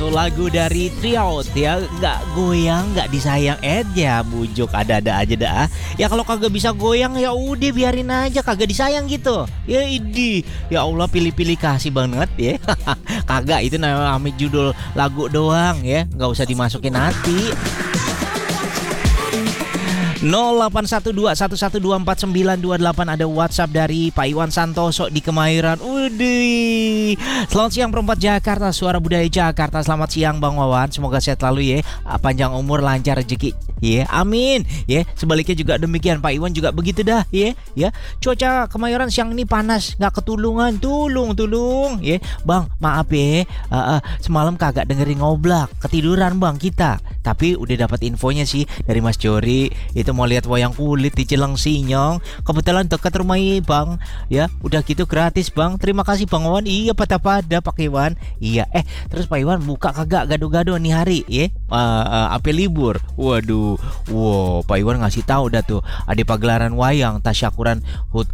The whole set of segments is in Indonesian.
satu lagu dari Tryout ya, nggak goyang nggak disayang ya bujuk ada-ada aja dah. Ya kalau kagak bisa goyang ya udah biarin aja, kagak disayang gitu. Ya idi, ya Allah pilih-pilih kasih banget ya. Kagak, itu namanya judul lagu doang ya, nggak usah dimasukin hati. 081211249928 ada WhatsApp dari Pak Iwan Santoso di Kemayoran. Udih. Selamat siang perempat Jakarta, suara budaya Jakarta. Selamat siang Bang Wawan, semoga sehat selalu ya. Panjang umur, lancar rezeki. Ya, amin. Ya, sebaliknya juga demikian Pak Iwan juga begitu dah ya. Ya, cuaca Kemayoran siang ini panas, nggak ketulungan. Tulung ya. Bang, maaf ya. Semalam kagak dengerin ngoblak, ketiduran Bang kita. Tapi udah dapat infonya sih dari Mas Jori, itu mau lihat wayang kulit di Cilengsinyong. Kebetulan dekat rumah Bang. Ya, udah gitu gratis Bang. Terima kasih Bang Wawan. Iya, pada Pak Iwan. Iya, terus Pak Iwan buka kagak gado-gado nih hari ya? Apa libur? Waduh. Wow, Pak Iwan ngasih tahu dah tuh. Ada pagelaran wayang tasyakuran HUT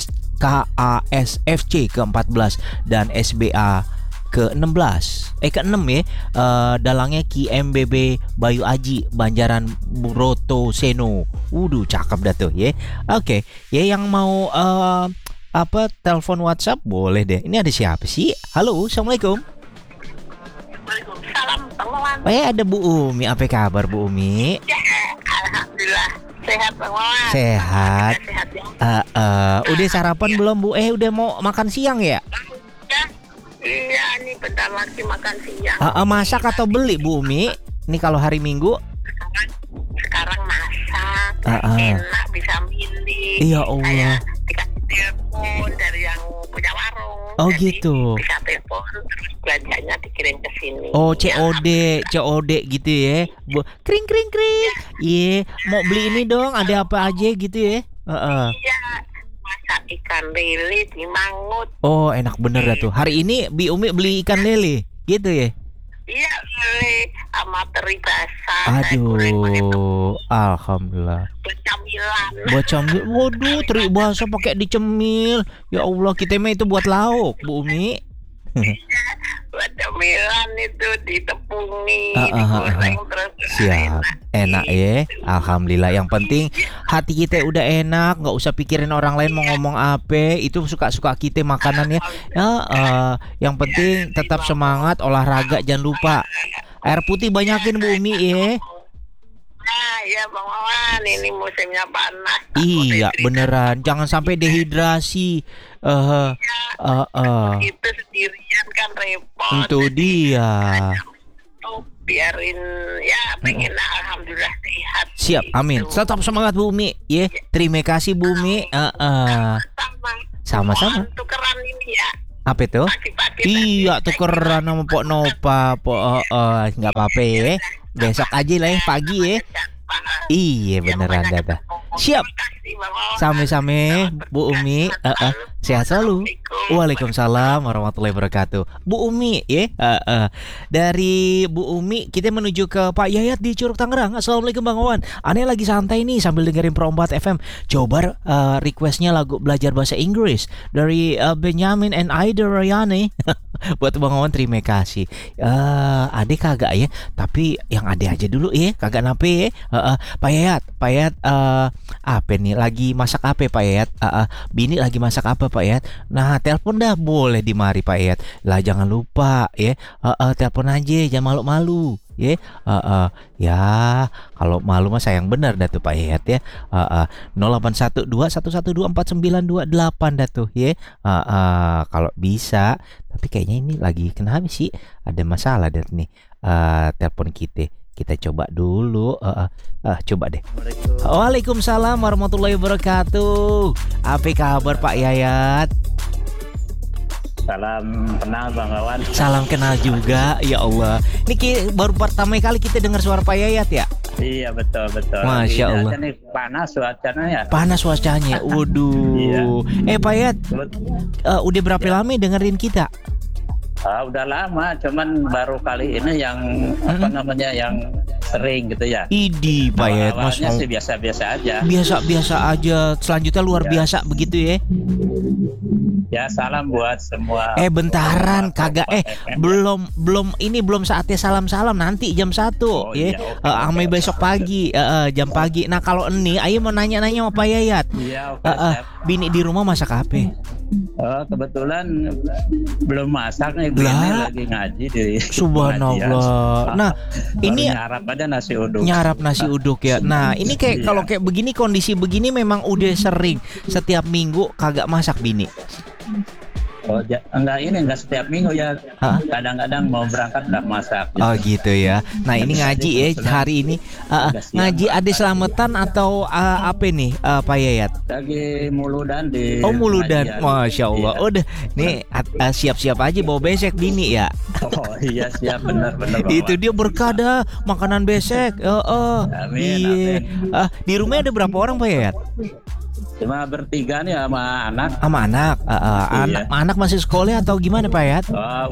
KASFC ke-14 dan SBA ke-16 ke-6 ya. Dalangnya Ki MBB Bayu Aji Banjaran Broto Seno. Cakep dah tuh ya. Oke, ya yang mau telepon WhatsApp boleh deh. Ini ada siapa sih? Halo, Assalamualaikum. Waalaikumsalam, Bang Wawan. Ada Bu Umi. Apa kabar Bu Umi? Ya, alhamdulillah sehat Bang Wawan. Sehat. Sehat ya. Udah sarapan belum Bu? Udah mau makan siang ya? Iya, ini bentar lagi makan siang. Masak atau beli Bu Umi? Ini kalau hari Minggu? Sekarang masak. Enak, bisa milih. Iya Allah. Dikasih telepon dari yang punya warung. Oh Jadi, gitu. bisa telepon terus belanjanya dikirim ke sini. Oh COD gitu ya. Kring. Iya, mau beli ini dong, ada apa aja gitu ya? Iya. Masak ikan lele di Mangut. Oh, enak bener dah tuh. Hari ini Bi Umi beli ikan lele, gitu ya? Iya, lele sama teri basah. Aduh, alhamdulillah. Buat camilan. Waduh, teri basah pakai dicemil. Ya Allah, kita mah itu buat lauk, Bu Umi. Buat camilan itu ditepungi, digoreng terus. Siap, enak ya. Alhamdulillah. Yang penting hati kita udah enak, nggak usah pikirin orang lain mau ngomong apa. Itu suka kita makanan ya. Yang penting tetap semangat, olahraga jangan lupa. Air putih banyakin Bu Umi ya. Nah, ya Bang Wawan, ini musimnya panas. Iya, beneran. Jangan sampai dehidrasi. Itu sendirian kan repot. Itu dia. Biarin ya, pengen alhamdulillah sehat. Siap, amin. Tetap semangat Bu Umi ya. Terima kasih Bu Umi. Sama-sama. Tukeran ini ya. Apa itu? Iya, tukeran sama Pok Nopa. Nggak apa-apa ya. Besok aja lah ya, pagi ya. Iya beneran Dada. Siap. Sama-sama Bu Umi. Sehat selalu. Waalaikumsalam warahmatullahi wabarakatuh. Bu Umi ya. Dari Bu Umi kita menuju ke Pak Yayat di Curug Tangerang. Assalamualaikum Bang Wawan. Aneh lagi santai nih sambil dengerin Pro 4 FM. Coba requestnya lagu belajar bahasa Inggris dari Benjamin and Aida Rayani. Buat Bang Wawan terima kasih. Adik kagak ya, tapi yang ada aja dulu ya, kagak nape ya. Pak Yayat apa nih lagi masak apa Pak Yayat? Bini lagi masak apa Pak Yayat? Nah telepon dah boleh di mari Pak Yayat. Lah jangan lupa ya, telepon aja jangan malu-malu ya. Ya kalau malu mah sayang benar dah tuh Pak Yayat ya. 081211249928 dah tuh ya. Kalau bisa, tapi kayaknya ini lagi kenapa sih? Ada masalah dah nih telepon kita. Kita coba dulu. Coba deh. Waalaikumsalam warahmatullahi wabarakatuh. Apa kabar Pak Yayat? Salam kenal Bang Wawan. Salam kenal juga. Ya Allah. Ini baru pertama kali kita dengar suara Pak Yayat ya? Iya betul. Masya Allah. Ini panas cuacanya ya. Panas cuacanya. Waduh. Iya. Pak Yayat, udah berapa lama dengerin kita? Udah lama, cuman baru kali ini yang yang sering gitu ya. Idi Pak Yayat, awalnya sih biasa-biasa aja. Biasa-biasa aja. Selanjutnya luar biasa begitu ya. Ya salam buat semua. Bentaran kagak FM. belum saatnya salam-salam, nanti jam 1 Oh, ya. iya, oke, Ame oke. besok pagi jam pagi. Nah kalau ini ayo mau nanya-nanya sama Pak Yayat. Iya, oke, siap. Bini di rumah masak apa? Kebetulan belum masak nih, Bini Lah. lagi ngaji di Subhanallah. Nah, ini nyarap aja nasi uduk. nyarap nasi uduk ya. Nah, ini kayak Iya. kalau kayak begini, kondisi begini memang udah sering setiap minggu kagak masak bini. Enggak setiap minggu ya. Hah? Kadang-kadang mau berangkat enggak masak. Oh gitu ya. Nah ini ngaji ya hari ini ngaji ada selamatan atau apa nih Pak Yayat? Lagi muludan di Oh muludan, pengajian. masya Allah. Iya. Udah nih siap-siap aja bawa besek bini ya. Oh iya siap, benar-benar. Itu dia berkah dah makanan besek. Amin, Iya. Di rumah ada berapa orang Pak Yayat? Cuma bertiga nih sama anak. Sama anak. Iya. Anak masih sekolah atau gimana Pak Yayat?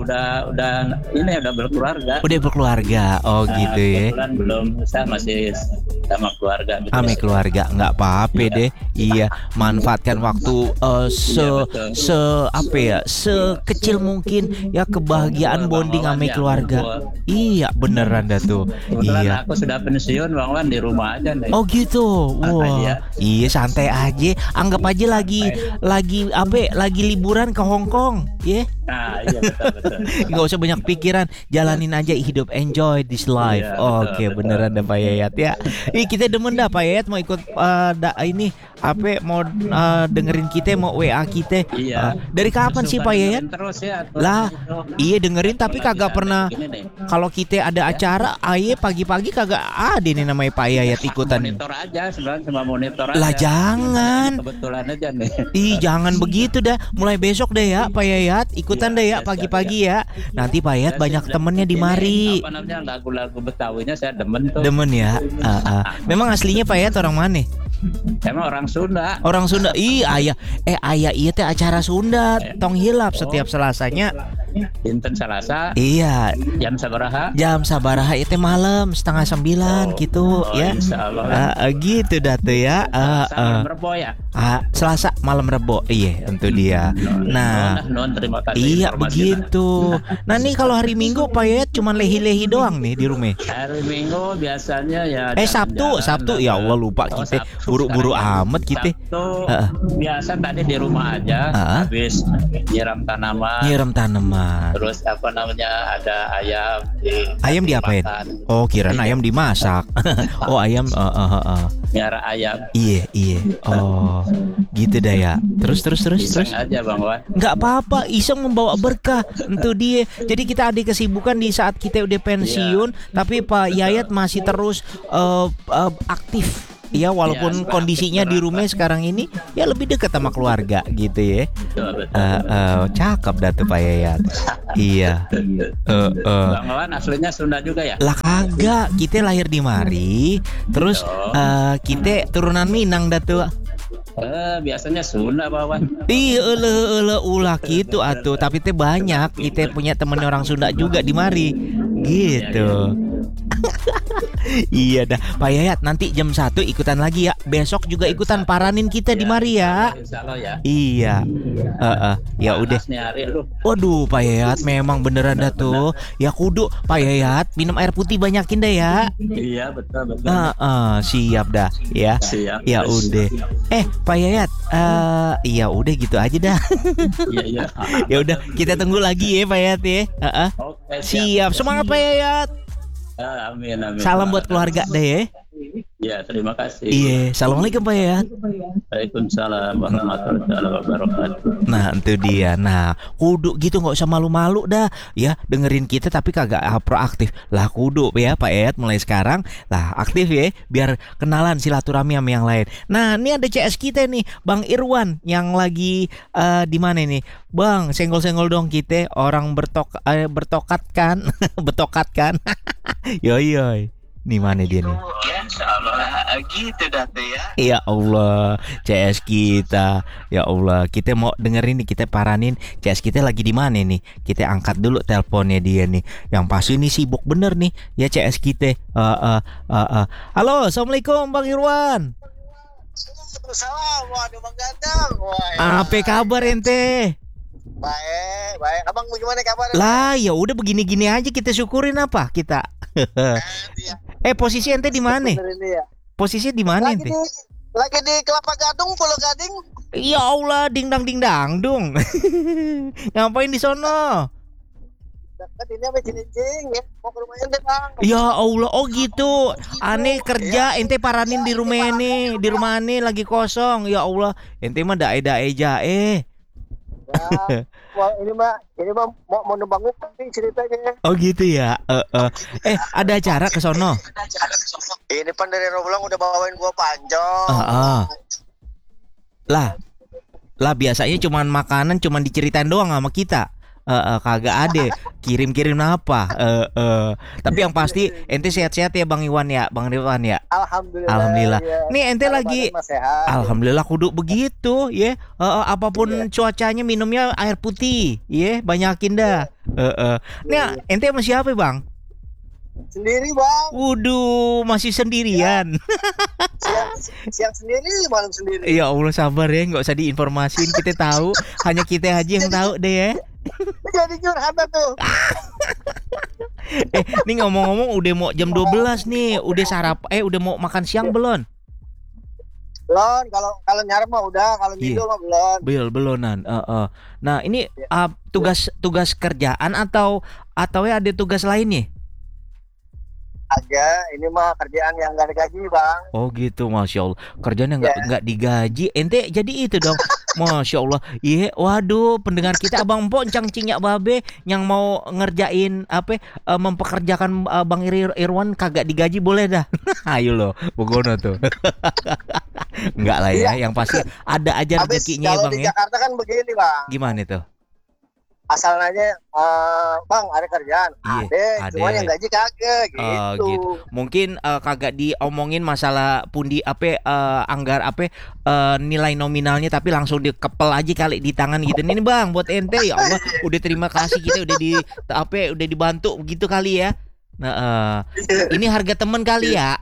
Udah berkeluarga. Udah berkeluarga. Oh gitu ya. Kebetulan belum, saya masih sama keluarga. Gitu. Ame keluarga nggak apa-apa Iya. deh. Iya, manfaatkan waktu Iya, betul. sekecil mungkin ya kebahagiaan Betul, bonding Bang Wan, ame ya, keluarga. betul. Iya, beneran dah tuh. Kebetulan Iya. aku sudah pensiun, Bang Wan, di rumah aja nih. Oh gitu. Wah. Iya. Iya, santai aja. Anggap aja lagi liburan ke Hong Kong, ya. Nah, iya betul. Nggak usah banyak pikiran, jalanin aja hidup, enjoy this life. Iya, betul, Oke, betul. beneran dah Pak Yayat ya. Kita demen dah Pak Yayat mau ikut ini apa mau dengerin kita, mau WA kita. Iya. Dari kapan sih Pak Yayat? Terus ya. Lah, iya dengerin tapi kagak pernah. Kalau kita ada acara, pagi-pagi kagak ada nih namanya Pak Yayat ikutan. Monitor aja, sebenarnya cuma monitor aja. Lah jangan. Kebetulan aja nih. Ih, jangan begitu dah. Mulai besok deh ya Pak Yayat, ikutan Iya, deh ya iya, pagi-pagi ya. Nanti Pak Yayat banyak temennya di mari. Apa namanya, lagu-lagu Betawinya saya demen tuh. Demen ya. Memang aslinya Pak Yayat orang mana? Emang orang Sunda. Orang Sunda. Ayah iya teh acara Sunda tong hilap setiap Selasanya. Dinten Salasa Iya, jam sabaraha? jam sabaraha itu malam 8:30 gitu ya. Insya Allah. Gitu dah tuh ya. Sama Rebo ya. Selasa malam Rebo. Iya, untuk dia. Nah, Non, terima kasih. iya informasinya. begitu. Nah nih kalau hari Minggu Pak Yayat cuma lehi-lehi doang nih di rumah. Hari Minggu biasanya ya. Sabtu ya Allah lupa Oh, kita Sabtu buru-buru sekarang. amat kita. Sabtu biasa tadi di rumah aja. Habis nyiram tanaman. Nyiram tanaman. Terus apa namanya, ada ayam. Ayam diapain? makan. Oh kirain ayam dimasak. Oh ayam. Miara ayam. Iya. Oh gitu dah ya. Terus. Iseng aja Bang Wan. Nggak apa-apa, iseng membawa berkah untuk dia. Jadi kita ada kesibukan di saat kita udah pensiun, tapi Pak Yayat masih terus aktif. Ya walaupun Iya, kondisinya di rumah sekarang ini ya lebih dekat sama keluarga gitu ya. Betul. Cakep dah tuh Pak Yayat. Iya. Bang Wan aslinya Sunda juga ya? Lah kagak, kita lahir di mari. Terus kita turunan Minang dah tuh. Biasanya Sunda Bang Wan. Iya, ulah gitu atuh. Tapi teh banyak kita punya temen orang Sunda juga di mari. Gitu. Iya dah Pak Yayat, nanti jam 1 ikutan lagi ya. Besok juga ikutan paranin kita di mari ya. Insya Allah ya. Iya. Ya udah. Panas nih hari lu. Waduh Pak Yayat memang beneran dah tuh. Ya kudu Pak Yayat minum air putih banyakin deh ya. Iya betul. Siap dah ya. Siap. Ya udah. Pak Yayat, ya udah gitu aja dah. Iya. Ya udah, kita tunggu lagi ya Pak Yayat ya. Oke, Siap. Semangat Pak Yayat. Amin. Salam buat keluarga deh ya. Ya, terima kasih. Iya, assalamualaikum Pak Yayat. Waalaikumsalam warahmatullahi wabarakatuh. Nah itu dia. Nah kudu gitu, nggak usah malu-malu dah ya dengerin kita tapi kagak proaktif. Lah kudu ya Pak Yayat mulai sekarang lah aktif ya biar kenalan silaturahmi sama yang lain. Nah ini ada CS kita nih Bang Irwan yang lagi di mana nih Bang, senggol-senggol dong kita orang bertokat kan. Betokat kan. Yoi. Nih mana dia nih? Ya, insyaallah gitu dah tuh ya. Ya Allah, CS kita. Ya Allah, kita mau dengerin nih, kita paranin CS kita lagi di mana nih. Kita angkat dulu teleponnya dia nih. Yang pasti ini sibuk bener nih ya CS kita. Halo, assalamualaikum Bang Irwan. Waalaikumsalam, waduh Bang Gandang. Apa kabar ente? Baik, baik. Abang bagaimana kabar? Lah, ya udah begini-gini aja kita syukurin apa kita. Iya. Posisi ente di mana? Bener ini ya. Posisinya di mana Lagi ente? di Kelapa Gading, Pulau Gading. Ya Allah, ding dang dung. Ngapain di sono? Dekat ini apa Cilincing ya? Mau ke rumah ente, Bang. Ya Allah, oh gitu. Aneh kerja, ente paranin di rumah ini, di rumah aneh lagi kosong. Ya Allah, ente mah dae jae. Ya, wah, ini mah mau numpang uping ceritanya. Oh gitu ya. Ada acara ke sono. Ini pan dari Roblong udah bawain gua panjang. Lah biasanya cuman makanan cuman diceritain doang sama kita. Kagak ada kirim-kirim apa. Tapi yang pasti ente sehat-sehat ya Bang Iwan ya, Bang Ridwan ya. Alhamdulillah. Ya. Nih ente lagi alhamdulillah kudu begitu ya. Apapun cuacanya minumnya air putih, ya, banyakin dah. Nih ente sama siapa, Bang? Sendiri, Bang. Waduh, masih sendirian. Siang sendiri, malam sendiri. Ya Allah, sabar ya, nggak usah diinformasiin, kita tahu, hanya kita aja yang tahu deh ya. Jadi curhat tuh. Nih ngomong-ngomong udah mau jam 12 nih, udah mau makan siang belum? Belum, kalau nyarap mah udah, kalau ngidul mah belum. Belonan. Nah, ini tugas kerjaan atau ya ada tugas lain nih? Aja, ini mah kerjaan yang gak digaji, Bang. Oh gitu, Masya Allah. Kerjaan yang nggak digaji, ente jadi itu dong. Masya Allah. Iya, waduh, pendengar kita Abang Empok encang cinyak babe yang mau ngerjain mempekerjakan Bang Irwan kagak digaji boleh dah. Ayo lo, Bogono tuh. Enggak lah ya, yang pasti ada aja rezekinya ya, Bang di ya. Jakarta kan begini, Bang. Gimana tuh? Asal nanya, Bang ada kerjaan, ada. Cuma yang gaji kagak gitu. Gitu. Mungkin kagak diomongin masalah pundi nilai nominalnya, tapi langsung dikepel aja kali di tangan gitu. Ini Bang buat ente, ya Allah, udah terima kasih kita udah dibantu gitu kali ya. Nah, ini harga temen kali ya.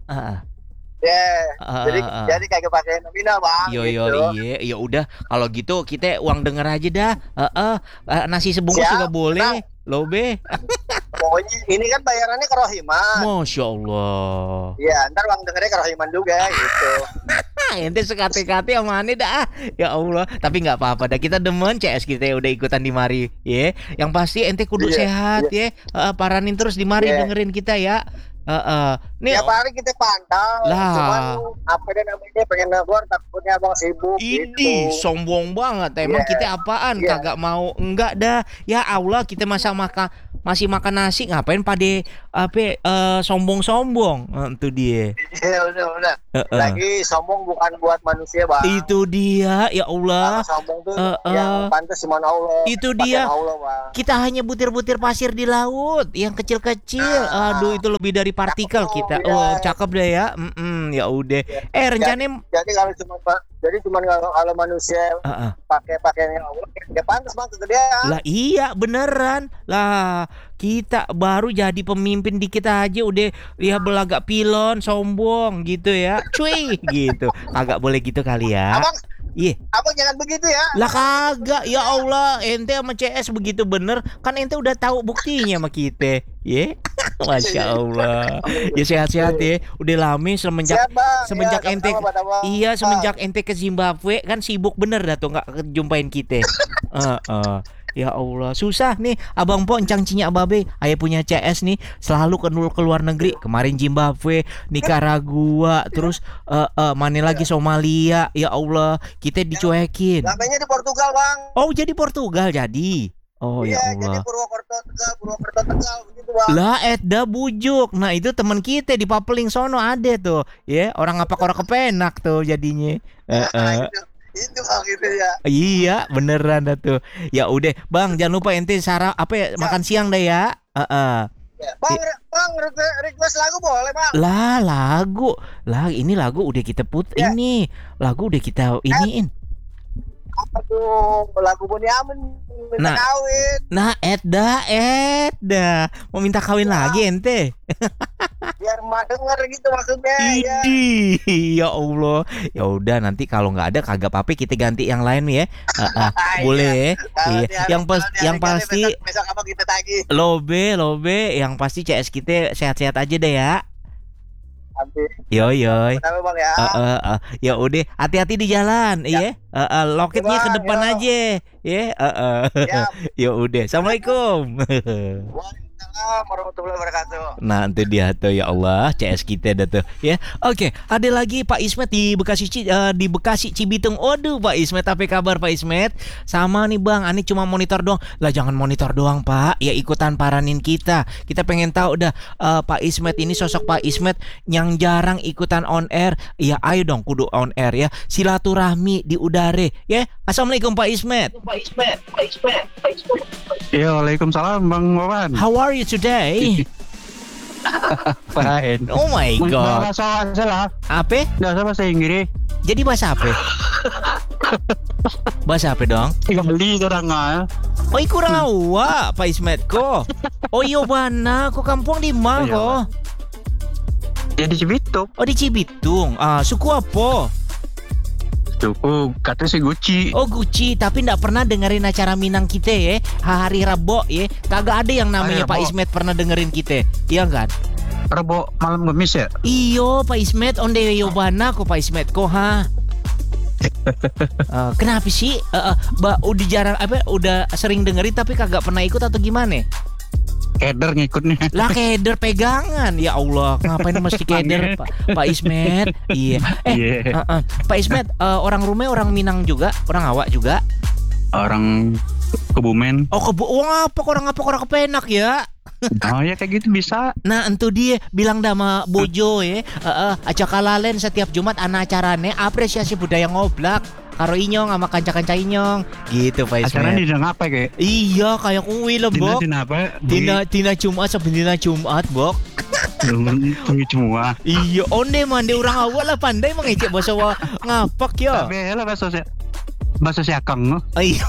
Jadi kagak pakai nominal, Bang. Iya, ya udah kalau gitu kita uang denger aja dah. Nasi sebungkus juga boleh. Lobe. Pokoknya ini kan bayarannya ke Rohiman. Masya Allah. Iya, ntar uang dengernya ke Rohiman juga gitu. Ente sekate-kate sama aneh dah. Ya Allah, tapi nggak apa-apa dah, kita demen CS kita udah ikutan di mari ya. Yang pasti ente kudu sehat ya. Paranin terus di mari dengerin kita ya. Nih tiap hari kita pantau. Lah. Cuman apa dia namanya pengen negor, takutnya Abang sibuk. Ini gitu. sombong banget. Emang kita apaan? Kagak mau enggak dah. Ya Allah, kita masih makan nasi, ngapain pade sombong-sombong. Itu dia. Ya udah. Lagi sombong bukan buat manusia, Bang. Itu dia, ya Allah. Kalau sombong tuh yang pantas cuma Allah. Itu dia. Allah, Bang. Kita hanya butir-butir pasir di laut yang kecil-kecil. Aduh, itu lebih dari partikel kita. Oh, cakep deh ya. Ya udah. Rencananya jadi kalau manusia pakai Allah, ya pantas Bang kegedean. Lah iya, beneran. Lah, kita baru jadi pemimpin dikit aja udah belagak pilon, sombong gitu ya. Cuy, gitu. Kagak boleh gitu kali ya. Abang jangan begitu ya. Lah kagak, ya Allah, ente sama CS begitu bener. Kan ente udah tahu buktinya sama kita. Masya Allah. Ya sehat-sehat ya. Udah lama semenjak ente semenjak ente ke Zimbabwe kan sibuk bener dah tuh nggak kejumpain kita. Ya Allah, susah nih Abang Po encang cinyak babe. Ayah punya CS nih selalu ke luar negeri. Kemarin Zimbabwe, Nicaragua, terus mana lagi Somalia. Ya Allah, kita dicuekin. Namanya di Portugal, Bang. Oh, jadi Portugal jadi. Oh ya Allah. Jadi Purwokerto Tegal begitu, Bang. Lah Edda bujuk. Nah, itu teman kita di Papeling sono ada tuh. Ya, orang apa orang kepenak tuh jadinya. Itu Bang gitu ya. Iya, beneran dah tuh. Ya udah, Bang, jangan lupa ente makan siang dah ya. Bang, request lagu boleh, Bang? Lah, lagu. Lah, ini lagu udah kita ini. Lagu udah kita iniin. Apa tuh lagu Bonyamin minta kawin. Nah, Edda mau minta kawin lagi ente. biar emak denger gitu maksudnya ya. Idih, ya Allah. Ya udah nanti kalau nggak ada kagak apa-apa kita ganti yang lain ya. Boleh. Kalau Iya. dia- Yang kalau dia yang regalnya pasti besok apa kita tagih lobe yang pasti CS kita sehat-sehat aja deh ya. nanti. Yo yo. Tapi Bang ya. Ya udah hati-hati di jalan iya. Loketnya ke Bang, depan yo. aja ya. Siap. Ya udah. Assalamualaikum. Waalaikumsalam warahmatullahi wabarakatuh. Nah itu dia tuh ya Allah CS kita dah tuh ya. Oke ada lagi Pak Ismet di di Bekasi Cibitung. Waduh Pak Ismet apa kabar Pak Ismet? Sama nih Bang, Ani cuma monitor doang. Lah jangan monitor doang Pak, ya ikutan paranin kita. Kita pengen tahu dah Pak Ismet ini sosok Pak Ismet yang jarang ikutan on air. Ya ayo dong kudu on air ya. Silaturahmi di udara ya. Assalamualaikum Pak Ismet. Ya, waalaikumsalam Bang Wawan. How are you today? Fine. Oh my god. Bahasa salah. Apa? Nggak usah bahasa Inggris. Jadi bahasa apa? Bahasa apa dong? Gali orang ah. Oh iku rawa Pak Ismet ko. Oh iyo bana ko kampung di mana Iya, ko? Jadi Cibitung. Oh di Cibitung. Suku apa? Suku kata si Gucci. Oh Gucci, tapi ndak pernah dengerin acara Minang kita ya. Hari Rabo ya. Kagak ada yang namanya Hari Pak Rabo. Ismet pernah dengerin kita. Iya kan? Rebo malam Kamis ya. Iyo Pak Ismet onde yo bana ko Pak Ismet ko ha. Kenapa sih? Udah jarang udah sering dengerin tapi kagak pernah ikut atau gimana? Keder ngikutnya. Lah keder pegangan. Ya Allah, ngapain mesti keder Pak Ismet? Iya. Iya. Pak Ismet orang rumah orang Minang juga, orang Awak juga. Orang Kebumen. Oh orang kepenak ya. Oh ya kayak gitu bisa. Nah entu dia bilang sama bojo ya. Acak kalalen setiap Jumat ana acarane apresiasi budaya ngoblak karo inyong sama kanca-kanca inyong gitu Pak Acaranya Ismet. di apa kayak? Iya kayak kuwi lho Bok. Dina apa? Dina Jumat sebendina Jumat Bok. Tunggu semua. Iya onde mande orang Awak lah pandai mengecek bahasa ngapak ya. Tapi lah bahasa siakang. Iya.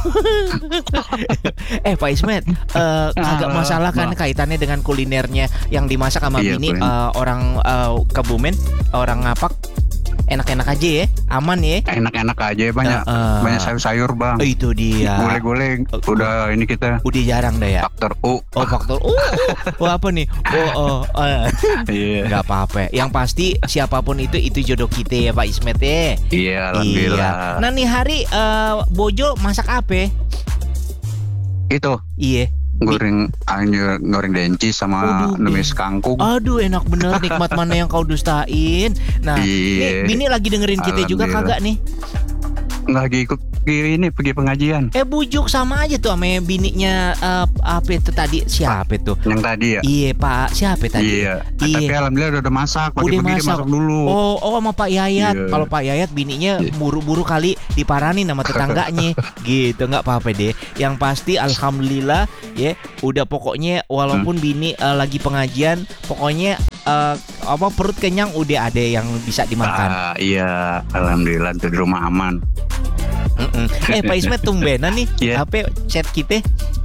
Pak Ismet, agak masalah kan kaitannya dengan kulinernya yang dimasak sama Iya, bini kuliner. orang Kebumen, orang Ngapak. Enak-enak aja ya, aman ya. Enak-enak aja banyak sayur-sayur Bang. Itu dia. Gulai-gulai udah ini kita Udah jarang dah ya. faktor U. Oh faktor. Oh apa nih? Iya. Nggak apa-apa. Yang pasti siapapun itu jodoh kita ya Pak Ismet ya. Iya, alhamdulillah. Iya. Nah nih hari Bojo masak apa? Itu Iya. goreng denci sama Waduh, numis kangkung. Aduh enak bener, nikmat mana yang kau dustain. Nah Iya. nih bini lagi dengerin kita juga Alhamdulillah. kagak nih? Nggak ikut ini pergi pengajian. Bujuk sama aja tuh sama bininya apa itu tadi siapa tuh? Yang tadi ya. Iya Pak siapa tadi? Iya. Iya. Tapi alhamdulillah udah masak. Udah Pagi-pagi masak. dimasak dulu. Oh sama Pak Yayat. Iya. Kalau Pak Yayat bininya Iya. buru-buru kali diparanin sama tetangganya. Gitu nggak apa-apa deh. Yang pasti alhamdulillah ya udah pokoknya walaupun bini lagi pengajian pokoknya perut kenyang udah ada yang bisa dimakan. Iya, alhamdulillah di rumah aman. Pak Ismet tumbenan nih. Iya. Apa chat kita?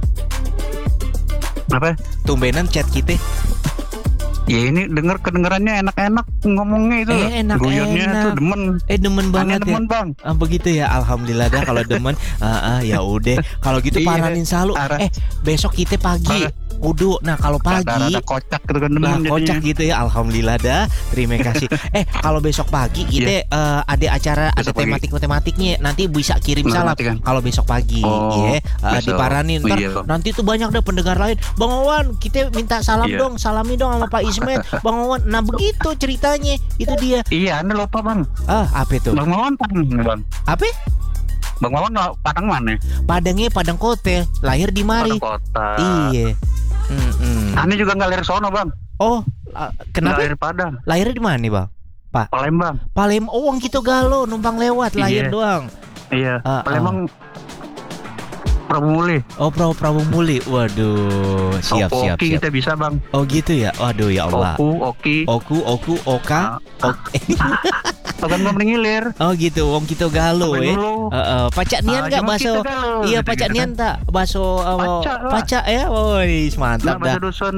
Apa? Tumbenan chat kita. Ya ini kedengarannya enak-enak ngomongnya itu. Enak-enak. Guyonnya tuh demen. Demen banget Aneh demen ya. Bang. Begitu ya, alhamdulillah dah kalau demen. Ya udah. Kalau gitu Iya, paranin selalu. parah. Besok kita pagi. Kudu. Nah kalau pagi. Rada-rada kocak gitu kan demen Kocak jadinya. gitu ya, alhamdulillah dah. Terima kasih. Kalau besok pagi kita ada acara, ada Besok pagi. tematiknya. Nanti bisa kirim salam. Tematikan. Kalau besok pagi, Oh, ya besok. diparanin. Ntar Iya, Bang. nanti tuh banyak deh pendengar lain. Bang Wawan, kita minta salam Iya. dong, salami dong sama Pak Ismet. Bang Wawan, nah begitu ceritanya. Itu dia. Iya, Anda lupa Bang. Apa itu? Bang Mawan Padang Bang. Apa? Bang Mawan Padang mana? Padangnya Padang Kote, lahir di Mari. Padang Kota. Iya. Anda juga nggak lahir sono Bang. Oh, Nggak kenapa? lahir Padang. Lahirnya di mana nih, Bang? Palembang. Palembang. Oh, gitu galau, numpang lewat, lahir Iya. doang. Iya. Ah, Palembang. Prabu Muli. Oh, Prabu Muli. Waduh, siap. Oki kita bisa Bang. Oh, gitu ya. Waduh, ya Allah. Oku, Oki. Oku, Oka. Ah. Ok. Pakan gua mengilir. Oh gitu, wong kita galo Sampai eh. dulu. Pacak nian enggak cuma baso? kita galo, Iya, gitu pacak kan. nian tak baso Pacak lah. pacak ya. Woi, mantap Nah, bahasa dah. dusun.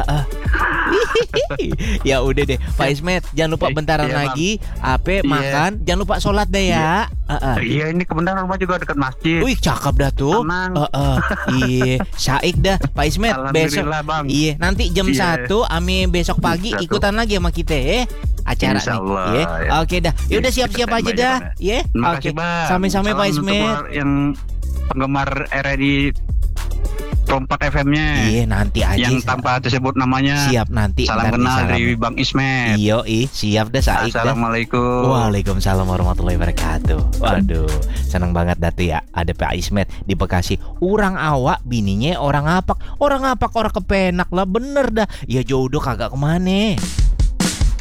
Ya udah deh, Pak Ismet, jangan lupa bentaran Iya, Bang. lagi, ape Iya. makan, jangan lupa sholat deh ya. Iya, ini kebenaran rumah juga dekat masjid. Wih, cakep dah tuh. Tenang. Iya, saik dah, Pak Ismet. Besok, Alhamdulillah, Bang. iya, nanti jam Iya. 1, ami besok pagi Satu. ikutan lagi sama kita ya. Acara Insya nih. Allah, Iya. ya. Oke dah. Yaudah Iya, siap-siap kita aja standby dah. ya, Bang, Ya. Terima Oke. kasih, Bang. Sampai-sampai Pak Salam untuk Ismet. yang penggemar RRI Rompak FM-nya. Iya, nanti aja. Yang tanpa disebut namanya. Siap nanti. Salam ntar kenal disalamin. dari Bang Ismet. Iyo, siap dah saik dah. Assalamualaikum. Waalaikumsalam warahmatullahi wabarakatuh. Waduh, senang banget datu ya. Ada Pak Ismet di Bekasi. Orang awak bininya orang apak. Orang apak orang kepenak lah, bener dah. Ya jodoh kagak kemana.